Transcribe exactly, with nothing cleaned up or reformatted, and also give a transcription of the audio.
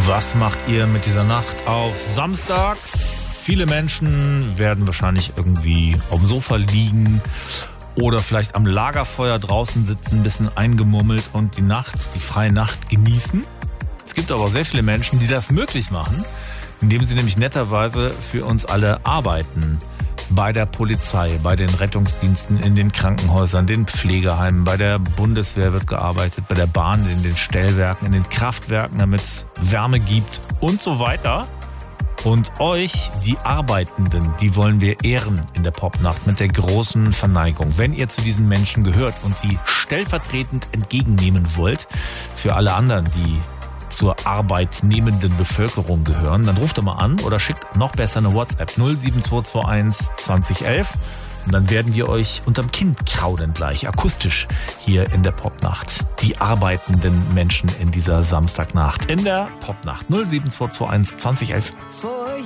Was macht ihr mit dieser Nacht auf samstags? Viele Menschen werden wahrscheinlich irgendwie auf dem Sofa liegen oder vielleicht am Lagerfeuer draußen sitzen, ein bisschen eingemummelt und die Nacht, die freie Nacht genießen. Es gibt aber auch sehr viele Menschen, die das möglich machen, indem sie nämlich netterweise für uns alle arbeiten. Bei der Polizei, bei den Rettungsdiensten, in den Krankenhäusern, den Pflegeheimen, bei der Bundeswehr wird gearbeitet, bei der Bahn, in den Stellwerken, in den Kraftwerken, damit es Wärme gibt und so weiter. Und euch, die Arbeitenden, die wollen wir ehren in der Popnacht mit der großen Verneigung. Wenn ihr zu diesen Menschen gehört und sie stellvertretend entgegennehmen wollt, für alle anderen, die zur arbeitnehmenden Bevölkerung gehören, dann ruft doch mal an oder schickt noch besser eine WhatsApp null sieben zwei zwei eins zwanzig elf und dann werden wir euch unterm Kinn kraulen gleich, akustisch hier in der Popnacht. Die arbeitenden Menschen in dieser Samstagnacht in der Popnacht null sieben zwei zwei eins zwanzig elf.